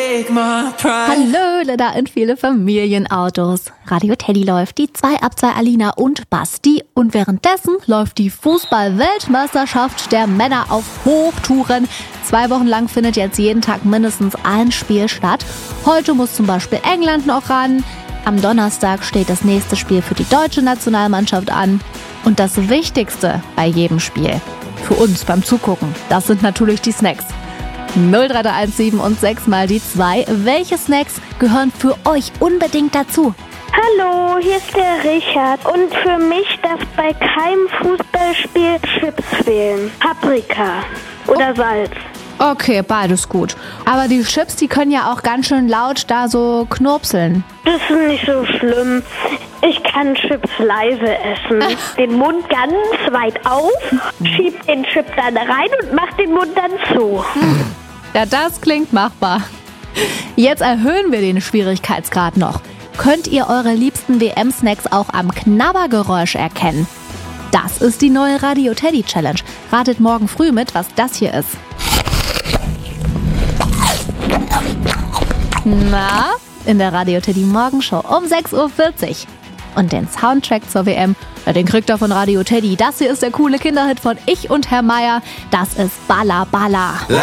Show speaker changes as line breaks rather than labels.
Hallöle da in viele Familienautos. Radio Teddy läuft, die 2 ab 2 Alina und Basti. Und währenddessen läuft die Fußball-Weltmeisterschaft der Männer auf Hochtouren. 2 Wochen lang findet jetzt jeden Tag mindestens ein Spiel statt. Heute muss zum Beispiel England noch ran. Am Donnerstag steht das nächste Spiel für die deutsche Nationalmannschaft an. Und das Wichtigste bei jedem Spiel, für uns beim Zugucken, das sind natürlich die Snacks. 03317 und 6 mal die 2. Welche Snacks gehören für euch unbedingt dazu?
Hallo, hier ist der Richard. Und für mich darf bei keinem Fußballspiel Chips fehlen. Paprika oder Salz.
Okay, beides gut. Aber die Chips, die können ja auch ganz schön laut da so knurpseln.
Das ist nicht so schlimm. Ich kann Chips leise essen. Den Mund ganz weit auf, schieb den Chip dann rein und mach den Mund dann zu.
Ja, das klingt machbar. Jetzt erhöhen wir den Schwierigkeitsgrad noch. Könnt ihr eure liebsten WM-Snacks auch am Knabbergeräusch erkennen? Das ist die neue Radio Teddy Challenge. Ratet morgen früh mit, was das hier ist. Na, in der Radio Teddy Morgenshow um 6:40 Uhr. Und den Soundtrack zur WM, den kriegt ihr von Radio Teddy. Das hier ist der coole Kinderhit von Ich und Herr Meier. Das ist Balla Balla.